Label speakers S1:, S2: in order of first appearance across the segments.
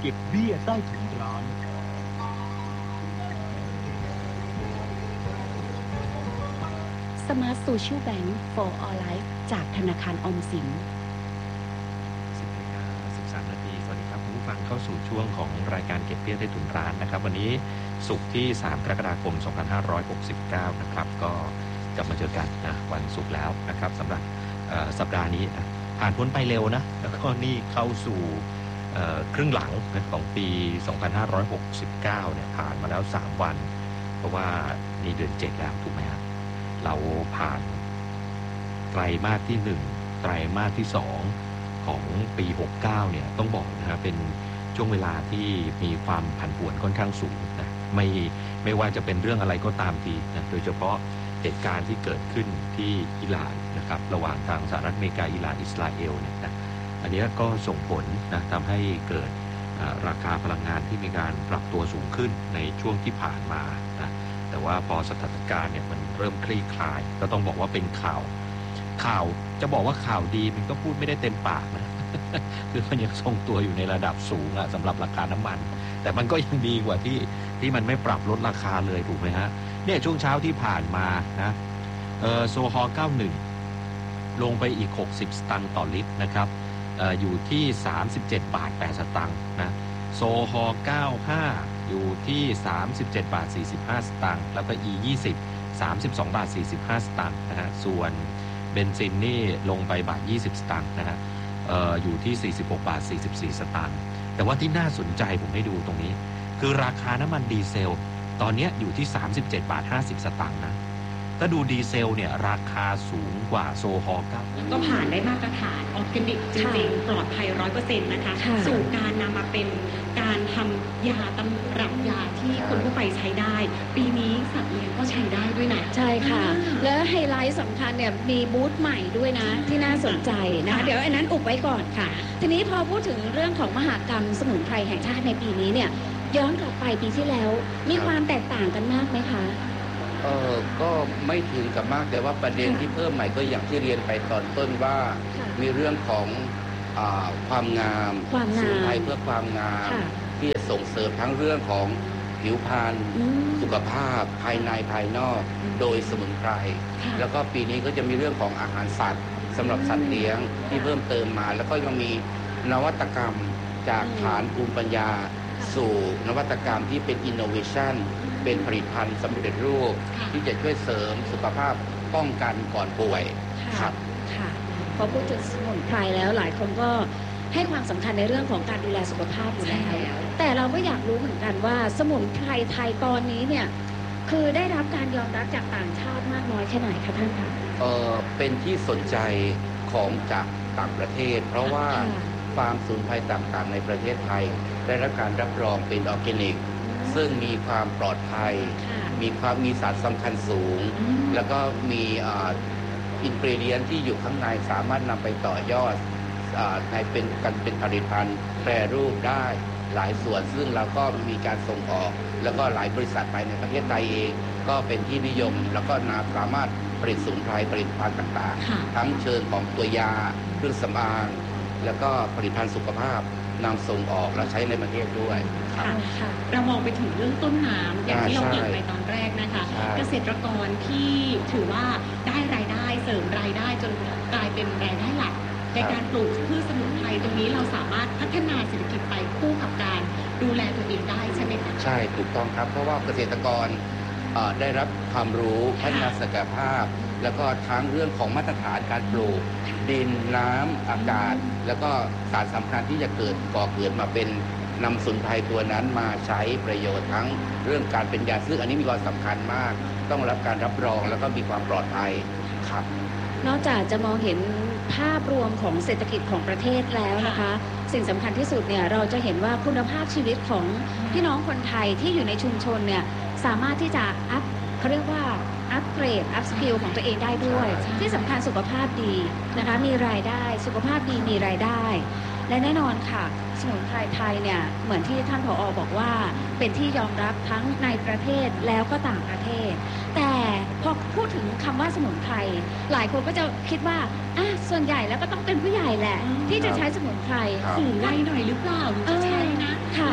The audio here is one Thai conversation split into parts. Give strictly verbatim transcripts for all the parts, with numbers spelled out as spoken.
S1: ก็บเบี้ยใต้ถุนร้าน
S2: Smart Social Bank for All Life จากธนาคารออมสิน
S3: สิบนาฬิกาสิบสามนาทีสวัสดีครับคุณผู้ฟังเข้าสู่ช่วงของรายการเก็บเบี้ยใต้ถุนร้านนะครับวันนี้ศุกร์ที่สามกรกฎาคมสองพันห้าร้อยหกสิบเก้านะครับก็กลับมาเจอกันนะวันศุกร์แล้วนะครับสำหรับสัปดาห์นี้ผ่านพ้นไปเร็วนะแล้วก็นี่เข้าสู่ครึ่งหลังของปีสองพันห้าร้อยหกสิบเก้าเนี่ยผ่านมาแล้วสามวันเพราะว่านี่เดือนเจ็ดแล้วถูกไหมครับเราผ่านไตรมาสที่หนึ่งไตรมาสที่สองของปีหกสิบเก้าเนี่ยต้องบอกนะฮะเป็นช่วงเวลาที่มีความผันผวนค่อนข้างสูงนะไม่ไม่ว่าจะเป็นเรื่องอะไรก็ตามทีนะโดยเฉพาะเหตุการณ์ที่เกิดขึ้นที่อิหร่านนะครับระหว่างทางสหรัฐอเมริกาอิหร่านอิสราเอลเนี่ยนะอันนี้ก็ส่งผลนะทำให้เกิดราคาพลังงานที่มีการปรับตัวสูงขึ้นในช่วงที่ผ่านมานะแต่ว่าพอสถานการณ์เนี่ยมันเริ่มคลี่คลายก็ต้องบอกว่าเป็นข่าวข่าวจะบอกว่าข่าวดีมันก็พูดไม่ได้เต็มปากนะ คือมันยังทรงตัวอยู่ในระดับสูงอะสำหรับราคาน้ำมันแต่มันก็ยังดีกว่าที่ที่มันไม่ปรับลดราคาเลยถูกไหมฮะเนี่ยช่วงเช้าที่ผ่านมานะเออโซฮอล์เก้าสิบเอ็ดลงไปอีกหกสิบสตางค์ต่อลิตรนะครับเอ่ออยู่ที่สามสิบเจ็ดบาทแปดสตางค์นะโซฮอล์เก้าสิบห้าอยู่ที่สามสิบเจ็ดบาทสี่สิบห้าสตางค์แล้วก็ อี ยี่สิบ สามสิบสองบาทสี่สิบห้าสตางค์นะฮะส่วนเบนซินนี่ลงไปบาทยี่สิบสตางค์นะฮะเอ่ออยู่ที่สี่สิบหกบาทสี่สิบสี่สตางค์แต่ว่าที่น่าสนใจผมให้ดูตรงนี้คือราคาน้ำมันดีเซลตอนนี้อยู่ที่สามสิบเจ็ดบาทห้าสิบสตางค์นะถ้าดูดีเซลเนี่ยราคาสูงกว่าโซฮอล์เก้า
S4: ก็ผ่านได้มาตรฐานออร์แกนิกจริงๆปลอดภัย ร้อยเปอร์เซ็นต์ นะคะสู่การนำมาเป็นการทำยาตำรับยาที่คนทั่วไปใช้ได้ปีนี้สัตว์เลี้ยงก็ใช้ได้ด้วยนะ
S2: ใช่ค่ะและไฮไลท์สำคัญเนี่ยมีบูธใหม่ด้วยนะที่น่าสนใจนะเดี๋ยวอันนั้นอุบไว้ก่อนค่ะทีนี้พอพูดถึงเรื่องของมหกรรมสมุนไพรแห่งชาติในปีนี้เนี่ยย้อนกลับไปปีที่แล้วมีความแตกต่างกันมากไหมคะ
S5: เออก็ไม่ถึงกับมากแต่ว่าประเด็นที่เพิ่มใหม่ก็อย่างที่เรียนไปตอนต้นว่ามีเรื่องของอ่าความงามสมุนไพรเพื่อความงามที่จะส่งเสริมทั้งเรื่องของผิวพรรณสุขภาพภายในภายนอกโดยสมุนไพรแล้วก็ปีนี้ก็จะมีเรื่องของอาหารสัตว์สำหรับสัตว์เลี้ยงที่เพิ่มเติมมาแล้วก็ยังมีนวัตกรรมจากฐานภูมิปัญญาสู่นวัตกรรมที่เป็น innovation เป็นผลิตภัณฑ์สำเร็จรูปที่จะช่วยเสริมสุขภาพป้องกันก่อนป่วยครับ
S2: ค่ะพอพูดถึงสมุนไพรแล้วหลายคนก็ให้ความสำคัญในเรื่องของการดูแลสุขภาพอยู่แล้วแต่เราก็อยากรู้เหมือนกันว่าสมุนไพรไทยตอนนี้เนี่ยคือได้รับการยอมรับจากต่างชาติมากน้อยแค่ไหนคะท่านคะ
S5: เออเป็นที่สนใจของจากต่างประเทศเพราะว่าฟาร์มสมุนไพรต่างๆในประเทศไทยได้รับการรับรองเป็นออร์แกนิกซึ่งมีความปลอดภัยมีความมีสารสำคัญสูงแล้วก็มีอินกรีเดียนที่อยู่ข้างในสามารถนำไปต่อยอดในเป็นกันเป็นผลิตภัณฑ์แปรรูปได้หลายส่วนซึ่งเราก็มีการส่งออกแล้วก็หลายบริษัทภายในประเทศไทยเองก็เป็นที่นิยมแล้วก็สามารถผลิตสมุนไพรผลิตภัณฑ์ต่างๆทั้งเชิงของตัวยาเครื่องสำอางแล้วก็ผลิตภัณฑ์สุขภาพนำส่งออกและใช้ในประเทศด้วย
S4: ค่ะเรามองไปถึงเรื่องต้นน้ำอย่างที่เราเกริ่นไปตอนแรกนะคะเกษตรกรที่ถือว่าได้รายได้เสริมรายได้จนกลายเป็นรายได้หลักในการปลูกพืชสมุนไพรตรงนี้เราสามารถพัฒนาเศรษฐกิจไปคู่กับการดูแลตัวเองได้ใช่ไหมคะ
S5: ใช่ถูกต้องครับเพราะว่าเกษตรกรได้รับความรู้พัฒนาศักยภาพแล้วก็ทั้งเรื่องของมาตรฐานการปลูกดินน้ำอากาศแล้วก็สารสำคัญที่จะเกิดก่อเกิดมาเป็นนำสมุนไพรตัวนั้นมาใช้ประโยชน์ทั้งเรื่องการเป็นยาซึ่งอันนี้มีความสำคัญมากต้องรับการรับรองแล้วก็มีความปลอดภัยครับ
S2: นอกจากจะมองเห็นภาพรวมของเศรษฐกิจของประเทศแล้วนะคะสิ่งสำคัญที่สุดเนี่ยเราจะเห็นว่าคุณภาพชีวิตของพี่น้องคนไทยที่อยู่ในชุมชนเนี่ยสามารถที่จะอัพเขาเรียกว่าอัพเกรดอัพสกิลของตัวเองได้ด้วยที่สำคัญสุขภาพดีนะคะมีรายได้สุขภาพดีมีรายได้และแน่นอนค่ะสมุนไพรไทยเนี่ยเหมือนที่ท่านผอ.บอกว่าเป็นที่ยอมรับทั้งในประเทศแล้วก็ต่างประเทศแต่พอพูดถึงคำว่าสมุนไพรหลายคนก็จะคิดว่าอ่ะส่วนใหญ่แล้วก็ต้องเป็นผู้ใหญ่แหละที่จะใช้สมุนไพร
S4: สูงวัยหน่อยหรือเปล่าจะใช้นะ
S2: ค่ะ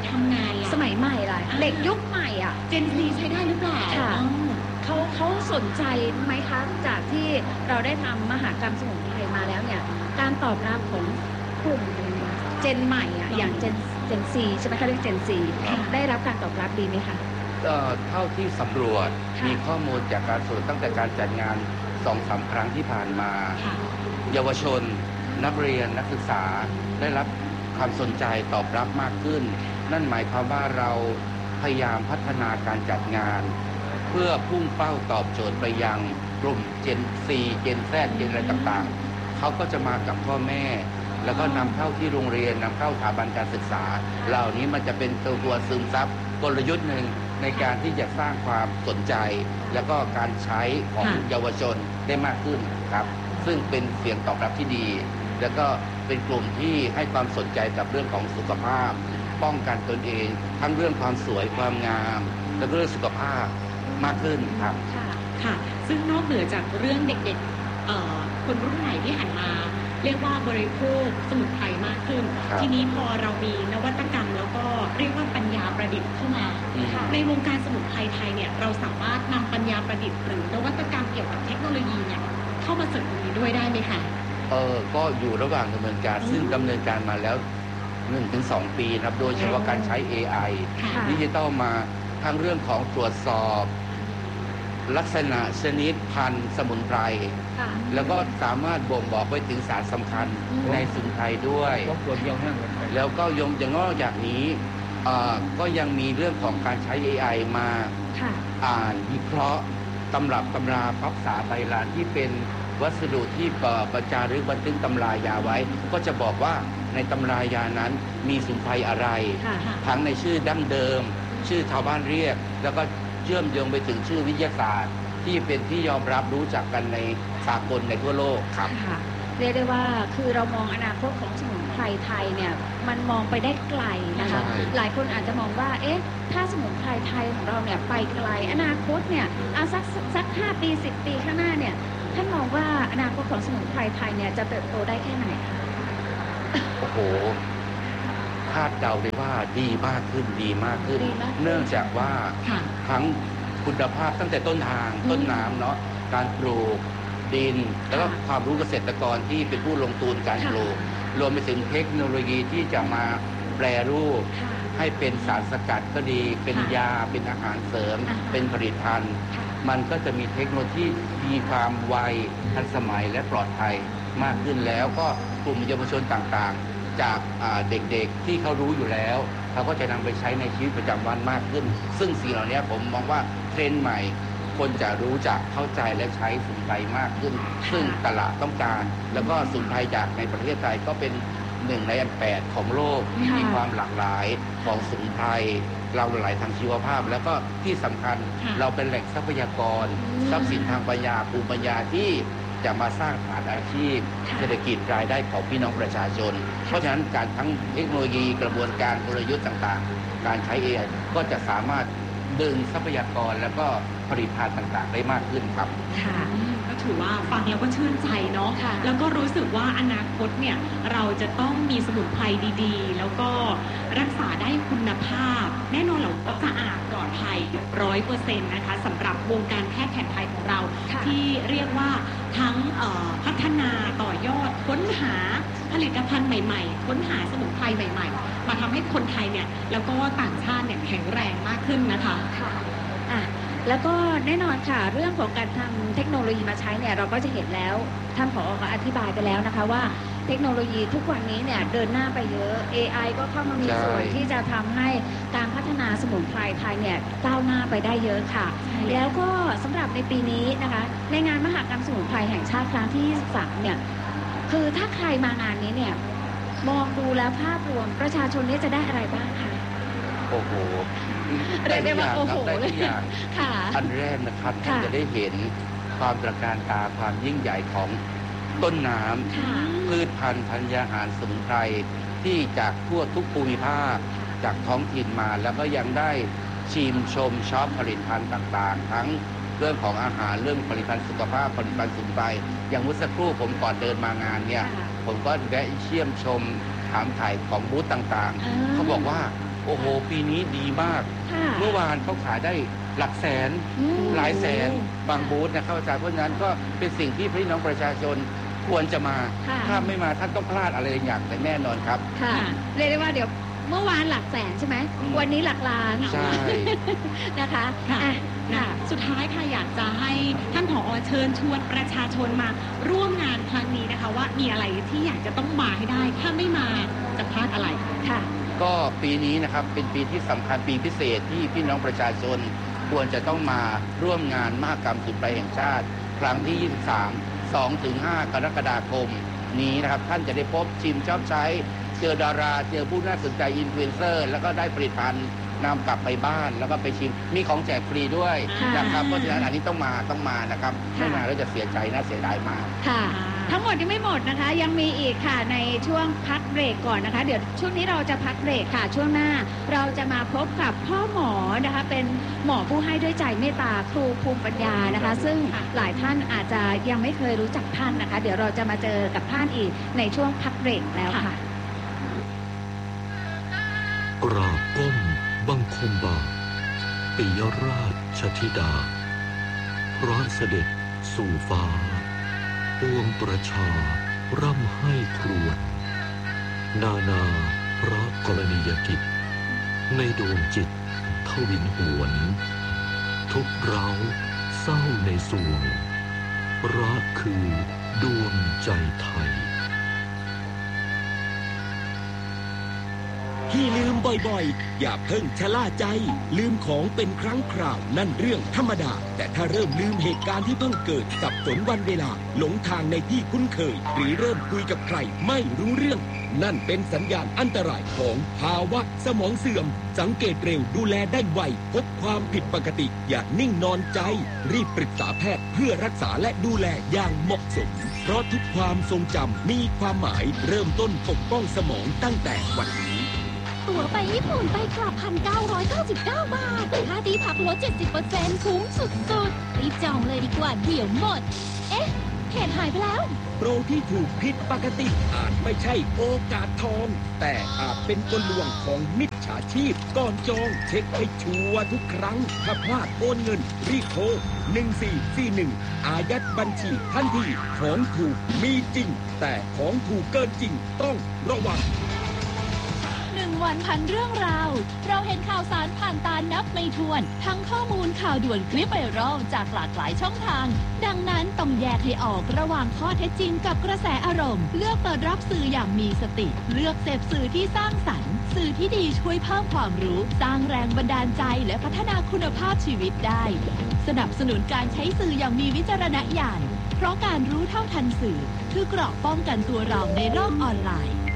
S4: ทำงานล่ะ
S2: สมัยใหม่ล่ะ
S4: อ่า
S2: เด็กยุคใหม่อ่ะ
S4: เจนซีใช้ได้หรือเปล่า
S2: ค่ะ
S4: อ๋อ
S2: เขาเขาสนใจไหมคะจากที่เราได้ทำมหากรรมสมุนไพรมาแล้วเนี่ยการตอบรับของกลุ่มเจนใหม่อ่ะอย่างเจนเจนซีใช่ไหมคะเรียกเจนซี
S4: ค่ะ
S2: ได้รับการตอบรับดีไหมคะ
S5: เอ่อเท่าที่สำรวจ
S2: ค่ะ
S5: มีข้อมูลจากการสำรวจตั้งแต่การจัดงานสองสามครั้งที่ผ่านมา
S4: ค่ะ
S5: เยาวชน นักเรียนนักศึกษาได้รับความสนใจตอบรับมากขึ้น นั่นหมายความว่าเราพยายามพัฒนาการจัดงาน เพื่อพุ่งเป้าตอบโจทย์ไปยังกลุ่ม Gen Z Gen Z เจนอะไรต่างๆ เขาก็จะมากับพ่อแม่ แล้วก็นำเข้าที่โรงเรียนนำเข้าสถาบันการศึกษา เหล่านี้มันจะเป็นตัวตัวซึมซับกลยุทธ์หนึ่งในการที่จะสร้างความสนใจ แล้วก็การใช้ของ
S4: ค่ะ
S5: เยาวชนได้มากขึ้นครับ ซึ่งเป็นเสียงตอบรับที่ดี แล้วก็เป็นกลุ่มที่ให้ความสนใจกับเรื่องของสุขภาพ ป้องกันตนเอง ทั้งเรื่องความสวยความงาม และก็เรื่องสุขภาพมากขึ้นครับ
S2: ค่ะ
S4: ค่ะ ซึ่งนอกเหนือจากเรื่องเด็กๆเอ่อคนรุ่นใหม่ที่หันมา เรียกว่าบริโภคสมุนไพรมากขึ้น
S5: ครับ
S4: ทีนี้พอเรามีนวัตกรรมแล้วก็เรียกว่าปัญญาประดิษฐ์เข้ามา
S5: อืม
S4: ในวงการสมุนไพรไทยเนี่ยเราสามารถนำปัญญาประดิษฐ์หรือนวัตกรรมเกี่ยวกับเทคโนโลยีเนี่ยเข้ามาเสริมตรงนี้ด้วยได้ไหมคะ
S5: เออก็อยู่ระหว่างดำเนินการ
S4: อืม
S5: ซึ่งดำเนินการมาแล้ว หนึ่งถึงสอง ปีนะครับ โดยเฉพาะการใช้ เอ ไอ
S4: ค่ะ
S5: ดิจิตอลมาทั้งเรื่องของตรวจสอบ ลักษณะชนิดพันธุ์สมุนไพร
S2: ค่ะ
S5: แล้วก็สามารถบ่งบอกไปถึงสารสำคัญ
S2: อืม
S5: ในสมุนไพรด้วย
S1: ต้องตรวจเยี่ยวแห้งกันไป
S5: แล้วก็ยงอย่างนอกจากนี้เอ่อก็ยังมีเรื่องของการใช้ เอ ไอ มา
S2: ค่ะ
S5: อ่านวิเคราะห์ตำรับตำราพับษาใบลานที่เป็นวัสดุที่เอ่อประจารึกบันทึกตำรายาไว้ ก็จะบอกว่าในตำรายานั้นมีสมุนไพรอะไร
S2: ค่ะ
S5: ทั้งในชื่อดั้งเดิม ชื่อชาวบ้านเรียก แล้วก็เชื่อมโยงไปถึงชื่อวิทยาศาสตร์ ที่เป็นที่ยอมรับรู้จักกันในสากลในทั่วโลกครับ
S2: ค่ะ เรียกได้ว่าคือเรามองอนาคตของสมุนไพรไทยเนี่ยมันมองไปได้ไกลนะคะ
S5: ใช่
S2: หลายคนอาจจะมองว่าเอ๊ะถ้าสมุนไพรไทยของเราเนี่ยไปไกลอนาคตเนี่ยเอาสักสักห้าปีสิบปีข้างหน้าเนี่ยท่านมองว่าอนาคตของสมุนไพรไทยเนี่ยจะเติบโตได้แค่ไหนคะ
S5: โอ้โหคาดเดาได้ว่าดีมากขึ้นดีมากขึ้น
S2: ดีมากขึ้น
S5: เนื่องจากว่า
S4: ค่ะ
S5: ทั้งคุณภาพตั้งแต่ต้นทาง
S4: อืม
S5: ต้นน้ำเนาะการปลูกดิน แล้วก็
S2: ค่ะ
S5: ความรู้เกษตรกรที่เป็นผู้ลงทุนการ
S2: ค่ะ
S5: ปลูก รวมไปถึงเทคโนโลยีที่จะมาแปรรูป
S2: ค่ะ
S5: ให้เป็นสารสกัดก็ดี เป็น
S4: ค่ะ
S5: ยาเป็นอาหารเสริม
S2: อ่าฮะ
S5: เป็นผลิตภัณฑ์
S2: ค่ะ
S5: มันก็จะมีเทคโนโลยีที่มีความไวทันสมัยและปลอดภัยมากขึ้นแล้วก็กลุ่มเยาวชนต่างๆ จากอ่าเด็กๆที่เขารู้อยู่แล้ว เขาก็จะนำไปใช้ในชีวิตประจำวันมากขึ้น ซึ่งสิ่งเหล่านี้ผมมองว่าเทรนด์ใหม่ คนจะรู้จักเข้าใจและใช้สมุนไพรมากขึ้น ซึ่งตลาดต้องการ แล้วก็สมุนไพรจากในประเทศไทยก็เป็นหนึ่งในอันแปดของโลกที่
S2: ค่ะ
S5: มีความหลากหลายของสมุนไพรเราหลายทางชีวภาพ แล้วก็ที่สำคัญ
S4: ค่ะ
S5: เราเป็นแหล่งทรัพยากร
S2: อืม
S5: ทรัพย์สินทางปัญญาภูมิปัญญาที่จะมาสร้างฐานอาชีพ
S2: ค่ะ
S5: เศรษฐกิจรายได้ของพี่น้องประชาชน เพราะฉะนั้นการทั้งเทคโนโลยีกระบวนการกลยุทธ์ต่างๆ การใช้ เอ ไอ ก็จะสามารถดึงทรัพยากรแล้วก็ผลิตภัณฑ์ต่างๆ ได้มากขึ้นครับ
S2: ค่ะ
S4: อืมก็ถือว่าฟังแล้วก็ชื่นใจเนาะ
S2: ค่ะ
S4: แล้วก็รู้สึกว่าอนาคตเนี่ยเราจะต้องมีสมุนไพรดีๆ แล้วก็รักษาได้คุณภาพ แน่นอนเราก็สะอาดปลอดภัยร้อยเปอร์เซ็นต์นะคะสำหรับวงการแพทย์แผนไทยของเรา
S2: ค่ะ
S4: ที่เรียกว่าทั้งเอ่อพัฒนาต่อยอดค้นหาผลิตภัณฑ์ใหม่ๆ ค้นหาสมุนไพรใหม่ ๆ มาทำให้คนไทยเนี่ยแล้วก็ต่างชาติเนี่ยแข็งแรงมากขึ้นนะคะ
S2: ค่ะอ่ะ แล้วก็แน่นอนค่ะ เรื่องของการทำเทคโนโลยีมาใช้เนี่ยเราก็จะเห็นแล้วท่านผอก็อธิบายไปแล้วนะคะว่าเทคโนโลยีทุกวันนี้เนี่ยเดินหน้าไปเยอะ เอ ไอ ก็เข้ามามี
S5: ใช่
S2: ส่วนที่จะทำให้การพัฒนาสมุนไพรไทยเนี่ยก้าวหน้าไปได้เยอะค่ะ แล้วก็สำหรับในปีนี้นะคะ ในงานมหกรรมสมุนไพรแห่งชาติครั้งที่ยี่สิบสามเนี่ยคือถ้าใครมางานนี้เนี่ยมองดูแล้วภาพรวมประชาชนเนี่ยจะได้อะไรบ้างคะ
S5: โอ้โห
S2: เรียกได้ว่าโอ้โห
S5: ได้ทุกอย่าง
S2: ค่ะ
S5: อันแรกนะครับท่าน
S2: ค่ะ
S5: จะได้เห็นความตระการตาความยิ่งใหญ่ของต้นน้ำ
S2: ค่ะ
S5: พืชพันธุ์ธัญญาหารสมุนไพรที่จากทั่วทุกภูมิภาคจากท้องถิ่นมา แล้วก็ยังได้ชิมชมช็อปผลิตภัณฑ์ต่างๆ ทั้งเรื่องของอาหารเรื่องผลิตภัณฑ์สุขภาพผลิตภัณฑ์สมุนไพรอย่างเมื่อสักครู่ผมก่อนเดินมางานเนี่ย
S2: ค่ะ
S5: ผมก็แวะเชี่ยมชมถามถ่ายของบูธต่าง
S2: อ่า
S5: ๆ เขาบอกว่าโอ้โหปีนี้ดีมาก
S2: ค่ะ
S5: เมื่อวานเขาขายได้หลักแสน
S2: อืม
S5: หลายแสนบางบูธนะครับอาจารย์เพราะฉะนั้นก็เป็นสิ่งที่พี่น้องประชาชนควรจะมา
S2: ค่ะ
S5: ถ้าไม่มาท่านต้องพลาดอะไรอย่างแต่แน่นอนครับ
S2: ค่ะเรียกได้ว่าเดี๋ยวเมื่อวานหลักแสนใช่ไหม
S5: อืม
S2: วันนี้หลักล้าน
S5: ใช่
S2: นะคะ
S4: ค่ะ
S2: อ่ะ
S4: นะ
S2: ค่ะ
S4: สุดท้ายค่ะอยากจะให้ท่านผอเชิญชวนประชาชนมาร่วมงานครั้งนี้นะคะ ว่ามีอะไรที่อยากจะต้องมาให้ได้ ถ้าไม่มาจะพลาดอะไร
S2: ค่ะ
S5: ก็ปีนี้นะครับเป็นปีที่สำคัญปีพิเศษที่พี่น้องประชาชนควรจะต้องมาร่วมงานมหกรรมสมุนไพรแห่งชาติ ครั้งที่ ยี่สิบสาม สองถึงห้า กรกฎาคมนี้นะครับท่านจะได้พบชิมชอบใช้เจอดาราเจอผู้น่าสนใจอินฟลูเอนเซอร์แล้วก็ได้ผลิตภัณฑ์นำกลับไปบ้านแล้วก็ไปชิมมีของแจกฟรีด้วย
S2: ค่ะ
S5: นะครับเพราะฉะนั้นอันนี้ต้องมาต้องมานะครับ
S2: ค่ะ
S5: ไม่มาแล้วจะเสียใจน่าเสียดายมาก
S2: ค่ะ
S4: ค่ะ
S2: ทั้งหมดยังไม่หมดนะคะ ยังมีอีกค่ะในช่วงพักเบรกก่อนนะคะ เดี๋ยวช่วงนี้เราจะพักเบรกค่ะ ช่วงหน้าเราจะมาพบกับพ่อหมอนะคะ เป็นหมอผู้ให้ด้วยใจเมตตาครูภูมิปัญญานะคะ ซึ่งหลายท่านอาจจะยังไม่เคยรู้จักท่านนะคะ เดี๋ยวเราจะมาเจอกับท่านอีกในช่วงพักเบรกแล้วค่ะ
S6: กราบก้มบังคมบาทปิยราชธิดาพระเสด็จสู่ฟ้าปวงประชาร่ำให้ครวญนานาพระกรณียกิจในดวงจิตทวินหวน ทุกเร้าเศร้าในสวงรักคือดวงใจไทย
S7: ที่ลืมบ่อยๆ อย่าเพิ่งชะล่าใจ ลืมของเป็นครั้งคราวนั่นเรื่องธรรมดา แต่ถ้าเริ่มลืมเหตุการณ์ที่เพิ่งเกิดสับสนวันเวลาหลงทางในที่คุ้นเคย หรือเริ่มคุยกับใครไม่รู้เรื่อง นั่นเป็นสัญญาณอันตรายของภาวะสมองเสื่อม สังเกตเร็วดูแลได้ไวพบความผิดปกติอย่านิ่งนอนใจ รีบปรึกษาแพทย์เพื่อรักษาและดูแลอย่างเหมาะสม เพราะทุกความทรงจำมีความหมายเริ่มต้นปกป้องสมองตั้งแต่วันนี้
S8: ตั๋วไปญี่ปุ่นไปกลับ หนึ่งพันเก้าร้อยเก้าสิบเก้า บาท ค่าที่พักลด เจ็ดสิบเปอร์เซ็นต์ คุ้มสุดๆ รีบจองเลยดีกว่าเดี๋ยวหมด เอ๊ะเพจหายไปแล้ว
S7: โปรที่ถูกผิดปกติอาจไม่ใช่โอกาสทอง แต่อาจเป็นกลลวงของมิจฉาชีพก่อนจองเช็คให้ชัวร์ทุกครั้ง ถ้าพลาดโอนเงิน รีบโทร หนึ่งสี่สี่หนึ่ง อายัดบัญชีทันทีของถูกมีจริง แต่ของถูกเกินจริงต้องระวัง
S8: หนึ่งวันพันเรื่องราว เราเห็นข่าวสารผ่านตานับไม่ถ้วน ทั้งข้อมูลข่าวด่วนคลิปไวรัลจากหลากหลายช่องทาง ดังนั้นต้องแยกให้ออกระหว่างข้อเท็จจริงกับกระแสอารมณ์ เลือกเปิดรับสื่ออย่างมีสติ เลือกเสพสื่อที่สร้างสรรค์ สื่อที่ดีช่วยเพิ่มความรู้ สร้างแรงบันดาลใจและพัฒนาคุณภาพชีวิตได้ สนับสนุนการใช้สื่ออย่างมีวิจารณญาณ เพราะการรู้เท่าทันสื่อคือเกราะป้องกันตัวเราในโลกออนไลน์